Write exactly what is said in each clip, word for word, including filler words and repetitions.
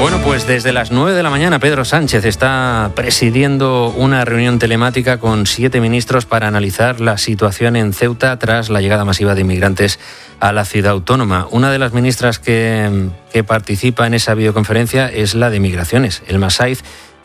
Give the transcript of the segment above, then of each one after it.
Bueno, pues desde las nueve de la mañana Pedro Sánchez está presidiendo una reunión telemática con siete ministros para analizar la situación en Ceuta tras la llegada masiva de inmigrantes a la ciudad autónoma. Una de las ministras que, que participa en esa videoconferencia es la de Migraciones, Elma Saiz,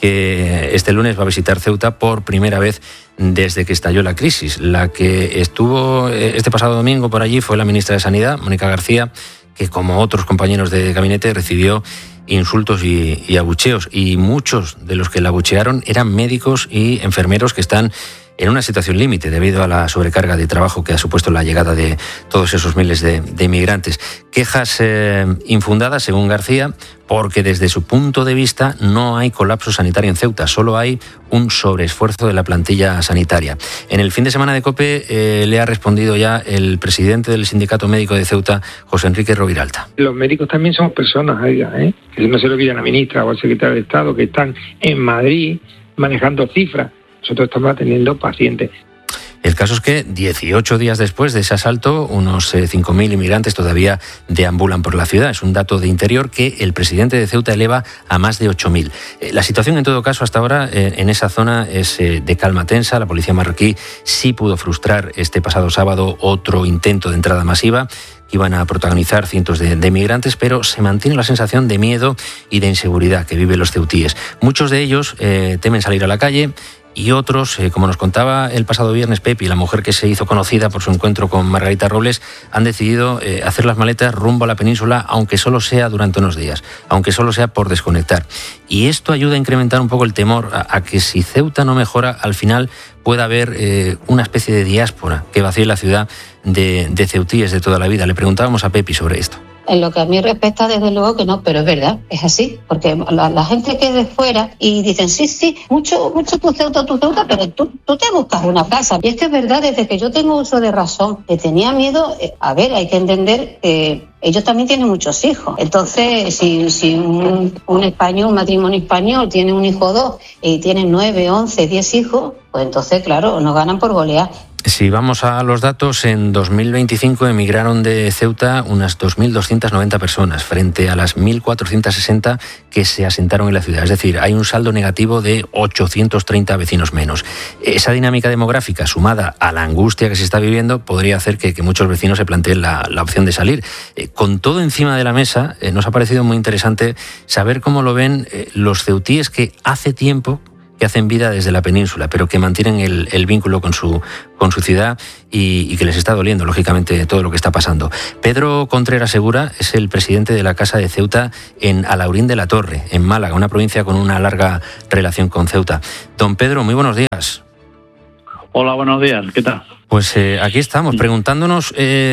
que este lunes va a visitar Ceuta por primera vez desde que estalló la crisis. La que estuvo este pasado domingo por allí fue la ministra de Sanidad, Mónica García, que como otros compañeros de gabinete recibió insultos y, y abucheos, y muchos de los que la abuchearon eran médicos y enfermeros que están en una situación límite debido a la sobrecarga de trabajo que ha supuesto la llegada de todos esos miles de, de inmigrantes. Quejas eh, infundadas, según García, porque desde su punto de vista no hay colapso sanitario en Ceuta, solo hay un sobreesfuerzo de la plantilla sanitaria. En el fin de semana de COPE eh, le ha respondido ya el presidente del Sindicato Médico de Ceuta, José Enrique Roviralta. Los médicos también somos personas, ¿eh? Que no se lo olvide a la ministra o al secretario de Estado, que están en Madrid manejando cifras. Nosotros estamos atendiendo pacientes. El caso es que dieciocho días después de ese asalto, unos cinco mil inmigrantes todavía deambulan por la ciudad. Es un dato de Interior que el presidente de Ceuta eleva a más de ocho mil. La situación, en todo caso, hasta ahora eh, en esa zona es eh, de calma tensa. La policía marroquí sí pudo frustrar este pasado sábado otro intento de entrada masiva que iban a protagonizar cientos de, de migrantes, pero se mantiene la sensación de miedo y de inseguridad que viven los ceutíes. Muchos de ellos eh, temen salir a la calle, y otros, eh, como nos contaba el pasado viernes Pepi, la mujer que se hizo conocida por su encuentro con Margarita Robles, han decidido eh, hacer las maletas rumbo a la península, aunque solo sea durante unos días, aunque solo sea por desconectar. Y esto ayuda a incrementar un poco el temor a, a que si Ceuta no mejora, al final pueda haber eh, una especie de diáspora que vacíe la ciudad de, de ceutíes de toda la vida. Le preguntábamos a Pepi sobre esto. En lo que a mí respecta, desde luego que no, pero es verdad, es así, porque la, la gente que es de fuera y dicen, sí, sí, mucho, mucho tu Ceuta, tu Ceuta, pero tú, tú te buscas una casa. Y es que es verdad, desde que yo tengo uso de razón, que tenía miedo, eh, a ver, hay que entender que eh, ellos también tienen muchos hijos. Entonces, si, si un, un español, un matrimonio español, tiene un hijo o dos y tienen nueve, once, diez hijos, pues entonces, claro, nos ganan por golear. Si vamos a los datos, en dos mil veinticinco emigraron de Ceuta unas dos mil doscientas noventa personas frente a las mil cuatrocientas sesenta que se asentaron en la ciudad. Es decir, hay un saldo negativo de ochocientos treinta vecinos menos. Esa dinámica demográfica, sumada a la angustia que se está viviendo, podría hacer que, que muchos vecinos se planteen la, la opción de salir. Eh, con todo encima de la mesa, eh, nos ha parecido muy interesante saber cómo lo ven eh, los ceutíes que hace tiempo que hacen vida desde la península, pero que mantienen el, el vínculo con su, con su ciudad y, y que les está doliendo, lógicamente, todo lo que está pasando. Pedro Contreras Segura es el presidente de la Casa de Ceuta en Alaurín de la Torre, en Málaga, una provincia con una larga relación con Ceuta. Don Pedro, muy buenos días. Hola, buenos días, ¿qué tal? Pues eh, aquí estamos, preguntándonos,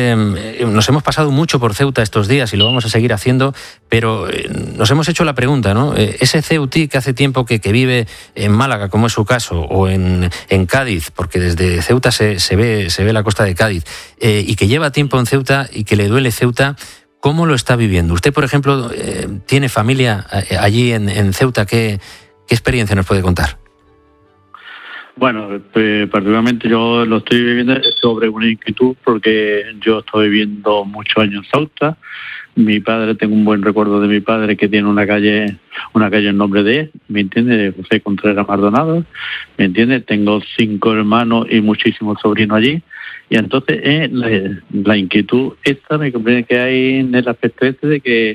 eh, nos hemos pasado mucho por Ceuta estos días y lo vamos a seguir haciendo, pero eh, nos hemos hecho la pregunta, ¿no? Eh, ese ceutí que hace tiempo que, que vive en Málaga, como es su caso, o en, en Cádiz, porque desde Ceuta se, se, ve, se ve la costa de Cádiz, eh, y que lleva tiempo en Ceuta y que le duele Ceuta, ¿cómo lo está viviendo? Usted, por ejemplo, eh, tiene familia allí en, en Ceuta, ¿qué, qué experiencia nos puede contar? Bueno, pues, particularmente yo lo estoy viviendo sobre una inquietud porque yo estoy viviendo muchos años en Ceuta. Mi padre, tengo un buen recuerdo de mi padre que tiene una calle, una calle en nombre de él, ¿me entiende? De José Contreras Maldonado, ¿me entiende? Tengo cinco hermanos y muchísimos sobrinos allí. Y entonces eh, la, la inquietud esta me comprende que hay en el aspecto este de que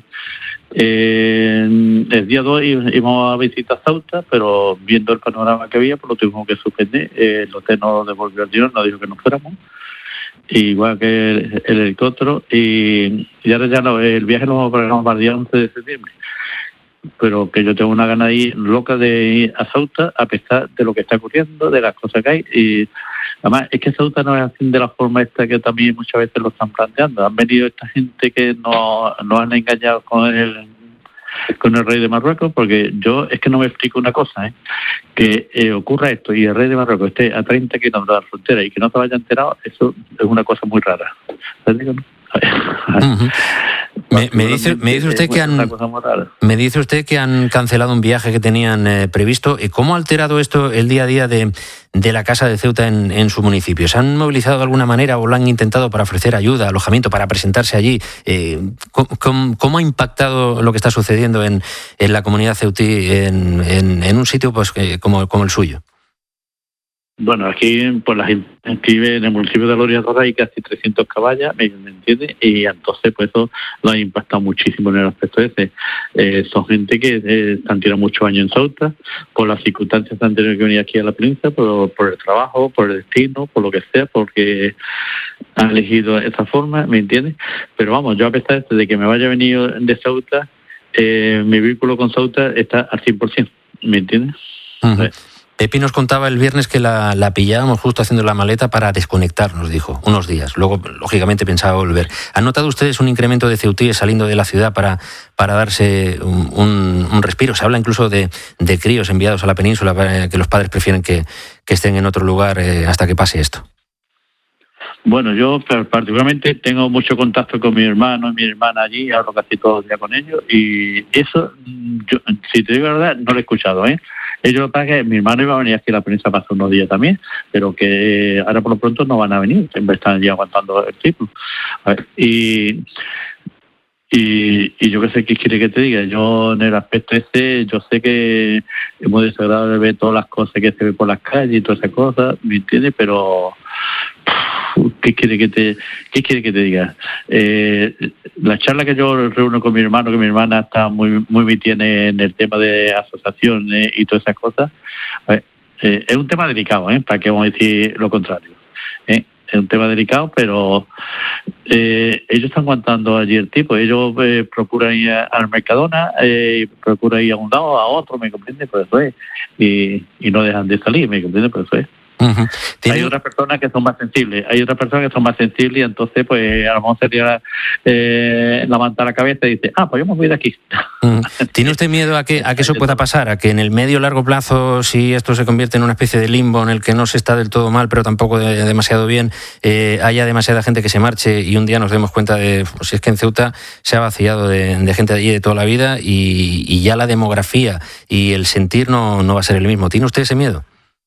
eh, el día dos íbamos a visitar Ceuta, pero viendo el panorama que había, pues lo tuvimos que suspender. Eh, el hotel nos devolvió el dinero, nos dijo que no fuéramos, igual que el, el helicóptero, y, y ahora ya no, el viaje lo vamos a programar para el día once de septiembre. Pero que yo tengo una gana ahí loca de ir a Ceuta, a pesar de lo que está ocurriendo, de las cosas que hay. Y además es que Ceuta no es así de la forma esta que también muchas veces lo están planteando. Han venido esta gente que nos no han engañado con el con el rey de Marruecos, porque yo es que no me explico una cosa, ¿eh? que eh, ocurra esto y el rey de Marruecos esté a treinta kilómetros de la frontera y que no se vaya enterado, eso es una cosa muy rara. ¿Te digo? Uh-huh. Me, me, dice, me dice usted que han me dice usted que han cancelado un viaje que tenían eh, previsto. ¿Cómo ha alterado esto el día a día de, de la Casa de Ceuta en, en su municipio? ¿Se han movilizado de alguna manera o lo han intentado para ofrecer ayuda, alojamiento, para presentarse allí? Eh, ¿cómo, ¿Cómo ha impactado lo que está sucediendo en, en la comunidad ceutí en, en, en un sitio pues eh, como, como el suyo? Bueno, aquí pues la gente vive en el municipio de Gloriadora hay casi trescientos caballas, ¿me entiendes? Y entonces pues eso lo ha impactado muchísimo en el aspecto ese. Eh, son gente que eh, han tirado muchos años en Ceuta, por las circunstancias han tenido que venir aquí a la península, por, por el trabajo, por el destino, por lo que sea, porque han elegido esa forma, ¿me entiendes? Pero vamos, yo a pesar de que me vaya a venir de Ceuta, eh, mi vínculo con Ceuta está al cien por ciento, ¿me entiendes? Uh-huh. Eh, Pepi nos contaba el viernes que la, la pillábamos justo haciendo la maleta para desconectar, nos dijo, unos días. Luego, lógicamente, pensaba volver. ¿Han notado ustedes un incremento de ceutíes saliendo de la ciudad para, para darse un, un, un respiro? Se habla incluso de, de críos enviados a la península para que los padres prefieren que, que estén en otro lugar eh, hasta que pase esto. Bueno, yo particularmente tengo mucho contacto con mi hermano y mi hermana allí, hablo casi todo el día con ellos, y eso, yo, si te digo la verdad, no lo he escuchado, ¿eh? Ellos lo que pasa es que mi hermano iba a venir aquí a la prensa para hace unos días también, pero que ahora por lo pronto no van a venir, siempre están ya aguantando el ciclo. A ver, y... Y, y yo qué sé qué quiere que te diga. Yo en el aspecto ese, yo sé que es muy desagradable ver todas las cosas que se ven por las calles y todas esas cosas, ¿me entiendes? Pero ¿qué quiere que te qué quiere que te diga? Eh, la charla que yo reúno con mi hermano, que mi hermana está muy muy metida en el tema de asociaciones y todas esas cosas, a ver, eh, es un tema delicado, ¿eh? Para que vamos a decir lo contrario, ¿eh? Es un tema delicado, pero eh, ellos están aguantando allí el tipo. Ellos eh, procuran ir al Mercadona, eh, procuran ir a un lado, a otro, ¿me comprende? Por eso es. Y, y no dejan de salir, ¿me comprende? Por eso es. Uh-huh. Hay otras personas que son más sensibles, hay otras personas que son más sensibles y entonces pues a lo mejor sería eh, levantar la cabeza y dice, ah, pues yo me voy de aquí. Uh-huh. ¿Tiene usted miedo a que, a que eso pueda pasar? A que en el medio o largo plazo, si esto se convierte en una especie de limbo en el que no se está del todo mal, pero tampoco de, demasiado bien, eh, haya demasiada gente que se marche y un día nos demos cuenta de, pues, si es que en Ceuta se ha vaciado de, de gente de allí de toda la vida y, y ya la demografía y el sentir no, no va a ser el mismo? ¿Tiene usted ese miedo?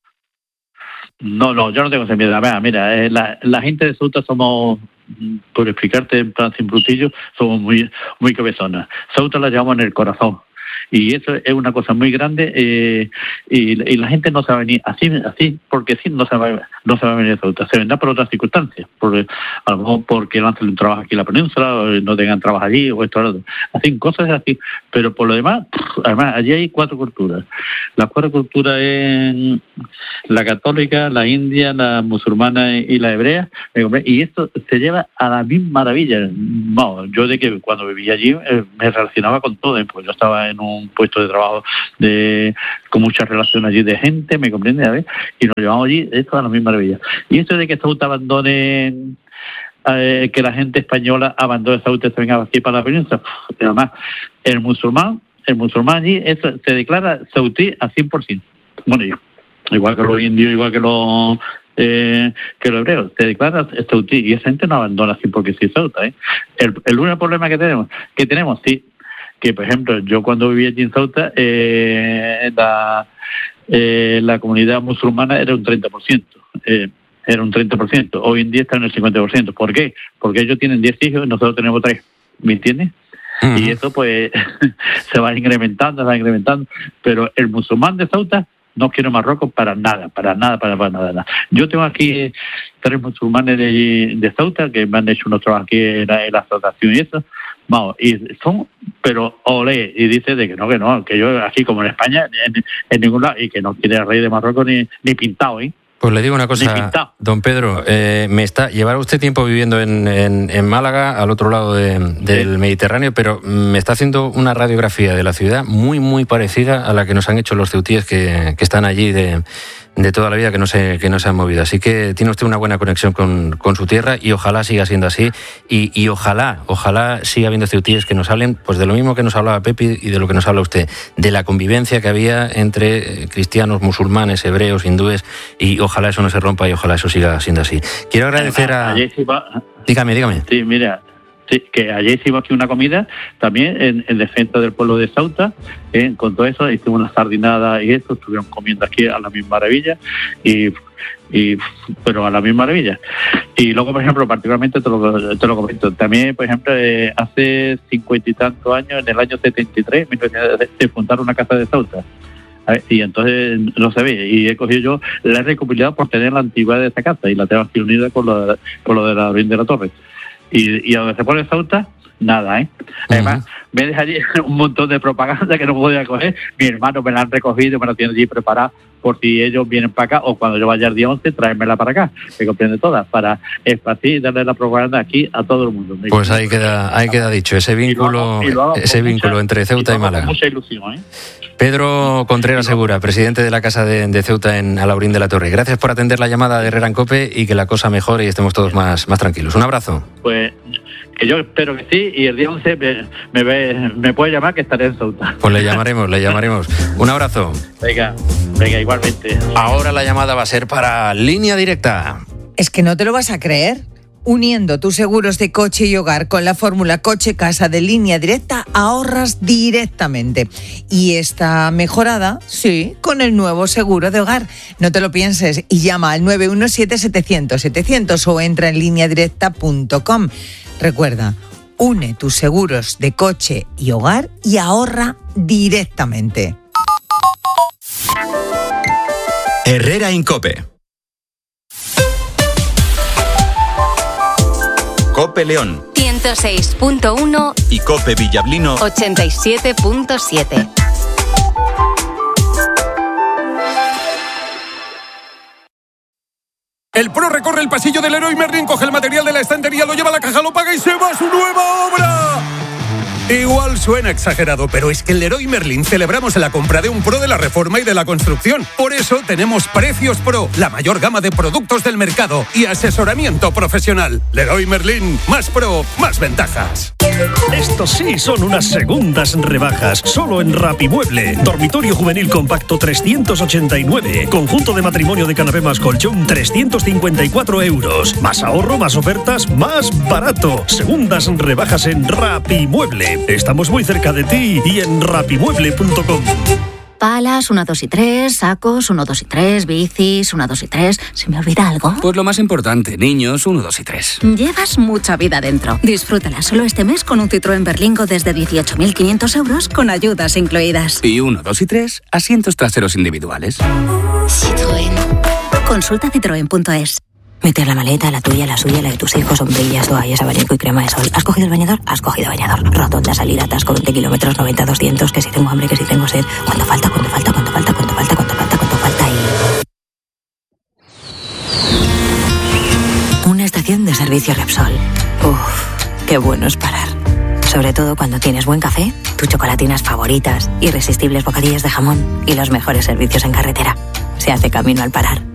No, no, yo no tengo ese miedo. A ver, mira, eh, la, la gente de Ceuta somos, por explicarte en plan sin brutillo, somos muy muy cabezonas. Ceuta la llevamos en el corazón. Y eso es una cosa muy grande eh, y, y la gente no se va a venir así, así porque sí, no se va, no se va a venir a Ceuta. Se vendrá por otras circunstancias, por, a lo mejor porque no hacen un trabajo aquí en la península, o no tengan trabajo allí, o esto o lo hacen cosas así. Pero por lo demás, además, allí hay cuatro culturas. Las cuatro culturas es la católica, la india, la musulmana y la hebrea. Y esto se lleva a la misma maravilla. No, yo de que cuando vivía allí eh, me relacionaba con todo, pues yo estaba en un puesto de trabajo de con mucha relación allí de gente, me comprende, a ver, y nos llevamos allí, esto es la misma maravilla. Y esto de que Ceuta abandone, eh, que la gente española abandone Ceuta y se venga aquí para la península, además, el musulmán, el musulmán allí eso, se declara ceutí al cien por ciento. Bueno, yo, igual que los indios, igual que los Eh, que los hebreos, se declara ceutí y esa gente no abandona así porque sí Ceuta, ¿eh? El, el único problema que tenemos, que tenemos, sí, que por ejemplo, yo cuando vivía allí en Ceuta, eh, la, eh, la comunidad musulmana era un treinta por ciento, eh, era un treinta por ciento, hoy en día está en el cincuenta por ciento. ¿Por qué? Porque ellos tienen diez hijos y nosotros tenemos tres, ¿me entiendes? Uh-huh. Y eso pues se va incrementando, se va incrementando, pero el musulmán de Ceuta no quiero Marruecos para nada, para nada, para, para nada, nada. Yo tengo aquí tres musulmanes de, de Ceuta que me han hecho unos trabajos aquí en la, en la asociación y eso, vamos, y son, pero olé, y dice de que no, que no, que yo aquí como en España, en, en ningún lado, y que no quiere el rey de Marruecos ni, ni pintado, ¿eh? Pues le digo una cosa, don Pedro, eh, me está llevará usted tiempo viviendo en, en, en Málaga, al otro lado de, del sí. Mediterráneo, pero me está haciendo una radiografía de la ciudad muy, muy parecida a la que nos han hecho los ceutíes que, que están allí de, de toda la vida, que no se que no se han movido. Así que tiene usted una buena conexión con, con su tierra y ojalá siga siendo así y, y ojalá, ojalá siga habiendo ceutíes que nos hablen pues de lo mismo que nos hablaba Pepi y de lo que nos habla usted, de la convivencia que había entre cristianos, musulmanes, hebreos, hindúes y ojalá eso no se rompa y ojalá eso siga siendo así. Quiero agradecer a... Dígame, dígame. Sí, mira, sí, que ayer hicimos aquí una comida también en, en defensa del pueblo de Ceuta, eh, con todo eso, hicimos una sardinada y eso, estuvieron comiendo aquí a la misma maravilla, y, y pero a la misma maravilla. Y luego, por ejemplo, particularmente te lo, te lo comento, también, por ejemplo, eh, hace cincuenta y tantos años, en el año setenta y tres, se fundaron una casa de Ceuta. Y entonces no se ve, y he cogido yo, la he recopilado por tener la antigüedad de esta casa y la tengo aquí unida con lo, con lo de la Virgen de la Torre. Y, y a donde se pone Ceuta, nada, ¿eh? Además, uh-huh. me deja allí un montón de propaganda que no podía coger. Mi hermano me la han recogido, me la tienen allí preparada por si ellos vienen para acá o cuando yo vaya el día once, tráemela para acá, que comprende todas, para esparcir y darle la propaganda aquí a todo el mundo. Pues ahí queda, ahí queda dicho, ese vínculo, y lo hago, y lo ese vínculo mucha, entre Ceuta y, y Málaga. Mucha ilusión, ¿eh? Pedro Contreras Segura, presidente de la Casa de, de Ceuta en Alhaurín de la Torre. Gracias por atender la llamada de Herrera en COPE y que la cosa mejore y estemos todos más, más tranquilos. Un abrazo. Pues que yo espero que sí, y el día once me, me, ve, me puede llamar, que estaré en Ceuta. Pues le llamaremos, le llamaremos. Un abrazo. Venga, venga, igualmente. Ahora la llamada va a ser para Línea Directa. Es que no te lo vas a creer. Uniendo tus seguros de coche y hogar con la fórmula coche-casa de Línea Directa, ahorras directamente. Y está mejorada, sí, con el nuevo seguro de hogar. No te lo pienses y llama al nueve uno siete, setecientos, setecientos o entra en línea directa punto com. Recuerda, une tus seguros de coche y hogar y ahorra directamente. Herrera en COPE. COPE León ciento seis punto uno y COPE Villablino ochenta y siete punto siete. El Pro recorre el pasillo del Leroy Merlin, coge el material de la estantería, lo lleva a la caja, lo paga y se va a su nueva obra. Igual suena exagerado, pero es que en Leroy Merlin celebramos la compra de un Pro de la reforma y de la construcción. Por eso tenemos Precios Pro, la mayor gama de productos del mercado y asesoramiento profesional. Leroy Merlin, más Pro, más ventajas. Estos sí son unas segundas rebajas, solo en Rapimueble. Dormitorio juvenil compacto trescientos ochenta y nueve. Conjunto de matrimonio de canapé más colchón trescientos cincuenta y cuatro euros. Más ahorro, más ofertas, más barato. Segundas rebajas en Rapimueble. Estamos muy cerca de ti y en rapimueble punto com. Palas, uno, dos y tres, sacos, uno, dos y tres, bicis, uno, dos y tres. ¿Se me olvida algo? Pues lo más importante, niños, uno, dos y tres. Llevas mucha vida dentro. Disfrútala solo este mes con un Citroën Berlingo desde dieciocho mil quinientos euros con ayudas incluidas. Y uno, dos y tres, asientos traseros individuales. Citroën. Consulta citroen punto es. Meter la maleta, la tuya, la suya, la de tus hijos, sombrillas, toallas, abanico y crema de sol. ¿Has cogido el bañador? Has cogido bañador. Rotonda, salida, atasco, veinte kilómetros, noventa, doscientos, que si tengo hambre, que si tengo sed. ¿Cuánto falta? ¿Cuánto falta? ¿Cuánto falta? ¿Cuánto falta? ¿Cuánto falta? ¿Cuánto falta? Y... una estación de servicio Repsol. Uff, qué bueno es parar. Sobre todo cuando tienes buen café, tus chocolatinas favoritas, irresistibles bocadillos de jamón y los mejores servicios en carretera. Se hace camino al parar.